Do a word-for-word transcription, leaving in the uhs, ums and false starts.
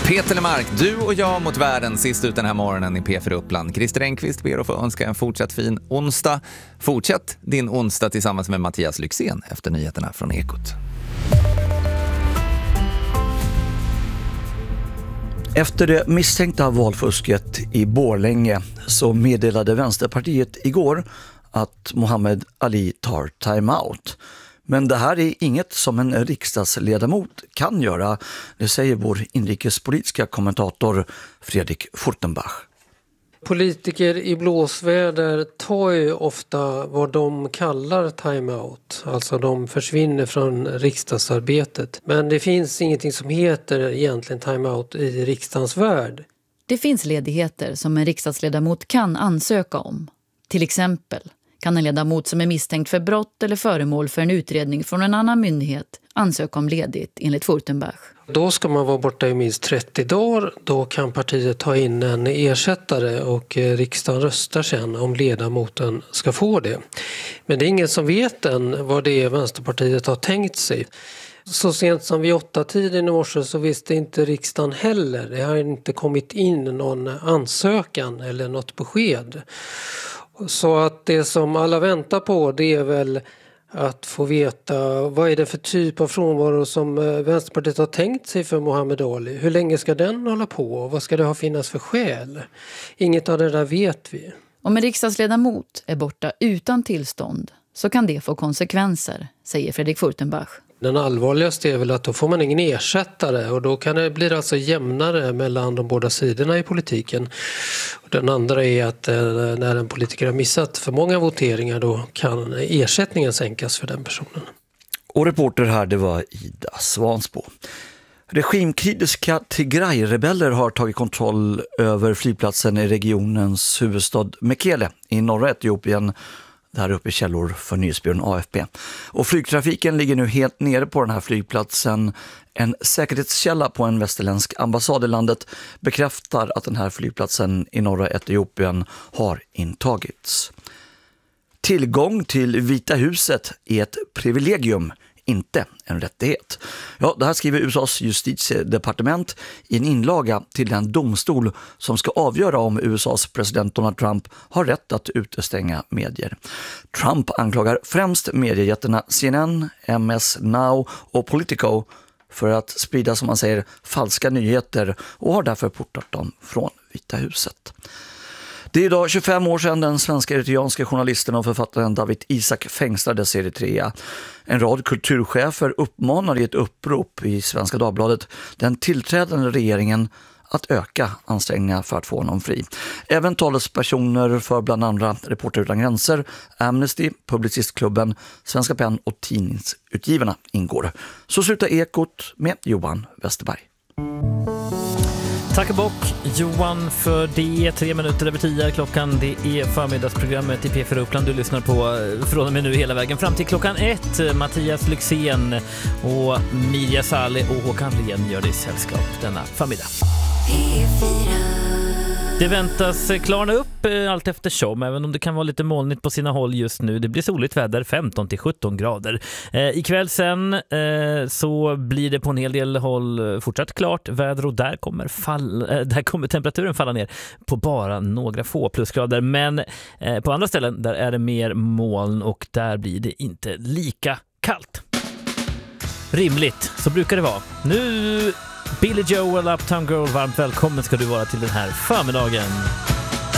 Peter Lemark, du och jag mot världen sist ut den här morgonen i P fyra Uppland. Christer Engqvist ber att få önska en fortsatt fin onsdag. Fortsätt din onsdag tillsammans med Mattias Lyxzén efter nyheterna från Ekot. Efter det misstänkta valfusket i Borlänge så meddelade Vänsterpartiet igår att Muhammad Ali tar timeout. Men det här är inget som en riksdagsledamot kan göra, det säger vår inrikespolitiska kommentator Fredrik Furtenbach. Politiker i blåsväder tar ju ofta vad de kallar timeout. Alltså de försvinner från riksdagsarbetet. Men det finns ingenting som heter egentligen timeout i riksdagens värld. Det finns ledigheter som en riksdagsledamot kan ansöka om. Till exempel kan en ledamot som är misstänkt för brott eller föremål för en utredning från en annan myndighet ansöka om ledigt enligt Furtenbach. Då ska man vara borta i minst trettio dagar. Då kan partiet ta in en ersättare och riksdagen röstar sen om ledamoten ska få det. Men det är ingen som vet än vad det är Vänsterpartiet har tänkt sig. Så sent som vid åtta tiden i morse så visste inte riksdagen heller. Det har inte kommit in någon ansökan eller något besked. Så att det som alla väntar på, det är väl att få veta vad är det för typ av frånvaro som Vänsterpartiet har tänkt sig för Muhammad Ali. Hur länge ska den hålla på och vad ska det ha finnas för skäl? Inget av det där vet vi. Om en riksdagsledamot är borta utan tillstånd så kan det få konsekvenser, säger Fredrik Furtenbach. Den allvarligaste är väl att då får man ingen ersättare och då kan det bli alltså jämnare mellan de båda sidorna i politiken. Och den andra är att när en politiker har missat för många voteringar då kan ersättningen sänkas för den personen. Och reporter här, det var Ida Svansbo. Regimkritiska Tigray-rebeller har tagit kontroll över flygplatsen i regionens huvudstad Mekele i norra Etiopien. Där uppe i källor för nyhetsbyrån A F P. Och flygtrafiken ligger nu helt nere på den här flygplatsen. En säkerhetskälla på en västerländsk ambassad i landet bekräftar att den här flygplatsen i norra Etiopien har intagits. Tillgång till Vita huset är ett privilegium, inte en rättighet. Ja, det här skriver U S A:s justitiedepartement i en inlaga till den domstol som ska avgöra om U S A:s president Donald Trump har rätt att utestänga medier. Trump anklagar främst mediejättarna C N N, M S Now och Politico för att sprida, som man säger, falska nyheter och har därför portat dem från Vita huset. Det är idag tjugofem år sedan den svenska eritreanska journalisten och författaren David Isak fängslades i Eritrea. En rad kulturchefer uppmanar i ett upprop i Svenska Dagbladet den tillträdande regeringen att öka ansträngningar för att få honom fri. Även talespersoner för bland andra Reporter utan gränser, Amnesty, Publicistklubben, Svenska Pen och Tidningsutgivarna ingår. Så slutar Ekot med Johan Westerberg. Tack och bock Johan för det. Tre minuter över tio klockan. Det är förmiddagsprogrammet i P fyra Uppland. Du lyssnar på från och med nu hela vägen fram till klockan ett. Mattias Lyxzén och Mirja Sali och Håkan Rehn gör dig sällskap denna förmiddag. P fyra. Det väntas klarna upp allt eftersom, även om det kan vara lite molnigt på sina håll just nu. Det blir soligt väder, femton till sjutton grader. Eh, ikväll sen eh, så blir det på en hel del håll fortsatt klart väder och där kommer, fall, eh, där kommer temperaturen falla ner på bara några få plusgrader. Men eh, på andra ställen där är det mer moln och där blir det inte lika kallt. Rimligt, så brukar det vara. Nu Billy Joel, Uptown Girl, varmt välkommen ska du vara till den här förmiddagen.